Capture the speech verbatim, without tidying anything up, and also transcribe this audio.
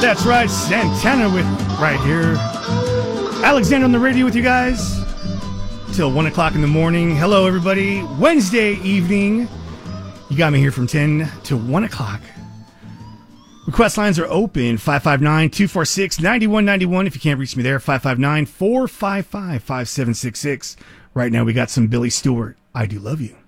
That's right, Santana with right here. Alexander on the radio with you guys till one o'clock in the morning. Hello, everybody. Wednesday evening. You got me here from ten to one o'clock. Request lines are open, five five nine, two four six, nine one nine one. If you can't reach me there, five five nine, four five five, five seven six six. Right now, we got some Billy Stewart, I Do Love You.